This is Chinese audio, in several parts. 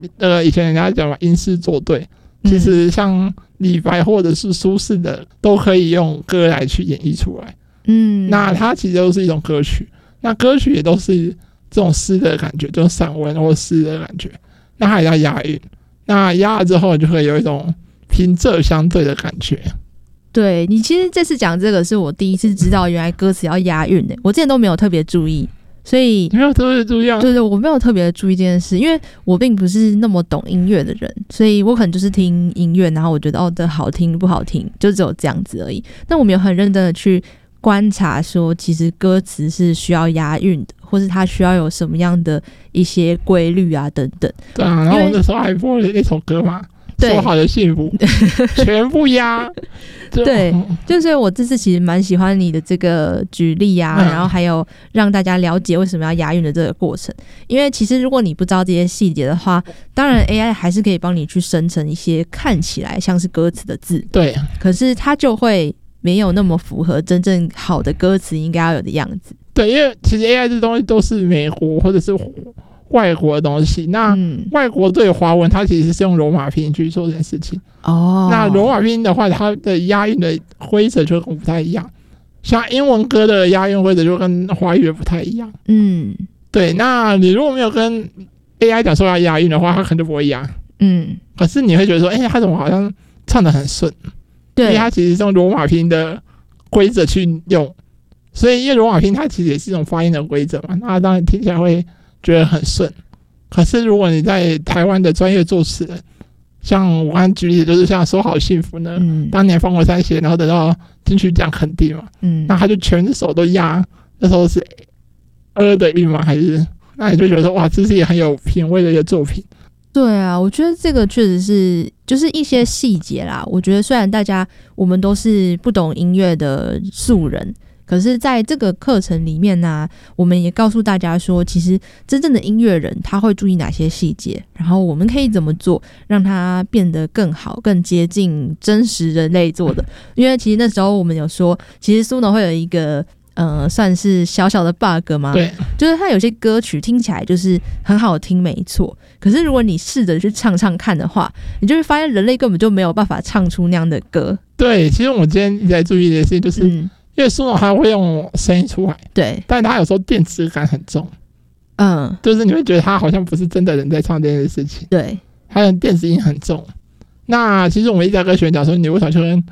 以前人家讲嘛，吟诗作对，其实像李白或者是苏轼的，都可以用歌来去演绎出来。那它其实都是一种歌曲，那歌曲也都是这种诗的感觉，就是散文或诗的感觉，那它也要押韵，那押了之后就会有一种平仄相对的感觉。 对，你其实这次讲这个是我第一次知道原来歌词要押韵的，我之前都没有特别注意，所以你没有特别注意啊？ 对，我没有特别注意这件事，因为我并不是那么懂音乐的人，所以我可能就是听音乐，然后我觉得这好听不好听，就只有这样子而已。但我没有很认真的去观察说其实歌词是需要押韵的，或是它需要有什么样的一些规律啊等等。 对啊，然后我那时候还播了那首歌嘛，说好的幸福全部押。 对，就是我这次其实蛮喜欢你的这个举例啊，然后还有让大家了解为什么要押韵的这个过程。因为其实如果你不知道这些细节的话，当然 AI 还是可以帮你去生成一些看起来像是歌词的字， 对， 可是它就会没有那么符合真正好的歌词应该要有的样子。 对，因为其实 AI 这东西都是美国或者是外国的东西，那外国对华文它其实是用罗马拼音去做这件事情。那罗马拼音的话，它的押韵的规则就跟不太一样，像英文歌的押韵规则就跟华语的不太一样。对，那你如果没有跟 AI 讲说要押韵的话，它可能就不会押。可是你会觉得说，它怎么好像唱得很顺？对，因为它其实是用罗马拼音的规则去用，所以因为罗马拼音它其实也是一种发音的规则嘛，那当然听起来会觉得很顺。可是如果你在台湾的专业作词人，像我刚举例的就是像说好幸福呢，当年方国珊写，然后得到金曲奖肯定嘛，那他就全手都押，那时候是的韵吗？还是那你就觉得说哇，这是一个很有品味的一个作品。 对啊，我觉得这个确实是就是一些细节啦。我觉得虽然我们都是不懂音乐的素人，可是在这个课程里面呢，我们也告诉大家说，其实真正的音乐人他会注意哪些细节，然后我们可以怎么做让它变得更好，更接近真实人类做的。因为其实那时候我们有说，其实苏农会有一个算是小小的 bug 嘛， 对， 就是它有些歌曲听起来就是很好听没错，可是如果你试着去唱唱看的话，你就会发现人类根本就没有办法唱出那样的歌。 对，其实我今天一直在注意的事情就是，因为苏农他会用声音出来， 对， 但他有时候电子感很重，就是你会觉得他好像不是真的人在唱这件事情， 对， 他的电子音很重。那其实我们一直在跟学员讲说，你为什么去跟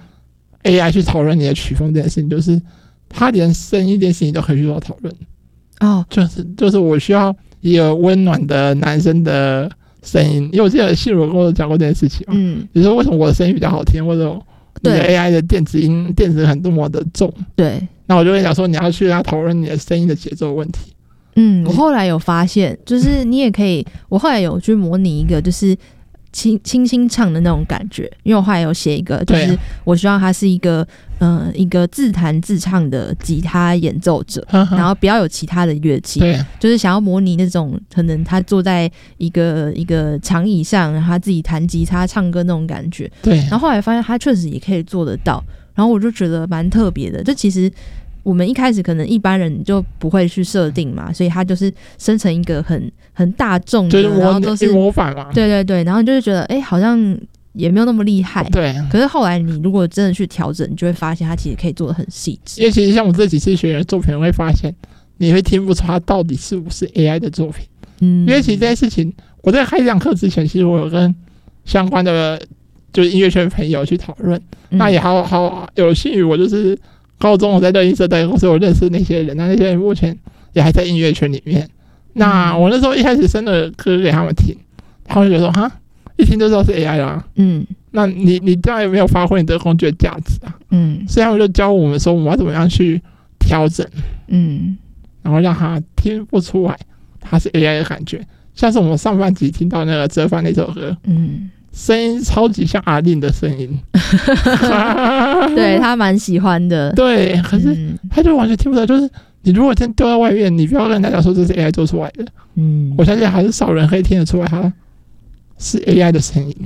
AI 去讨论你的曲风这件事情，就是他连声音这件事情都可以去做讨论。就是我需要一个温暖的男生的声音，因为我记得信如跟我讲过这件事情嘛，你说为什么我的声音比较好听，或者你的 AI 的电子很多么的重，对，那我就会讲说你要去跟他讨论你的声音的节奏问题。 我后来有发现，就是你也可以，我后来有去模拟一个就是轻轻唱的那种感觉，因为我后来有写一个，就是我希望他是一个自弹自唱的吉他演奏者，然后不要有其他的乐器，就是想要模拟那种可能他坐在一个长椅上，然后他自己弹吉他唱歌那种感觉。对，然后后来发现他确实也可以做得到，然后我就觉得蛮特别的。就其实我们一开始可能一般人就不会去设定嘛，所以他就是生成一个很大众的， 就是然后都是模仿嘛。 对，然后你就会觉得好像也没有那么厉害。对，可是后来你如果真的去调整，你就会发现它其实可以做得很细致。 因为其实像我这几次学员的作品，会发现你会听不出它到底是不是 AI 的作品。因为其实这件事情，我在开这堂课之前，其实我有跟相关的就是音乐圈朋友去讨论，那也好有幸于我就是高中我在乐音社待过，所以我认识那些人，那些人目前也还在音乐圈里面。那我那时候一开始生的歌给他们听，他们就觉得说哈，一听就知道是 AI 啦。那你这样有没有发挥你的工具的价值啊？所以他们就教我们说我们要怎么样去调整，然后让他听不出来它是 AI 的感觉。像是我们上半集听到那个折返那首歌，声音超级像阿令的声音， 对，他蛮喜欢的。 对，可是他就完全听不出来，就是你如果真丢在外面，你不要跟大家说这是 AI 做出来的，我相信还是少人可以听得出来它是 AI 的声音。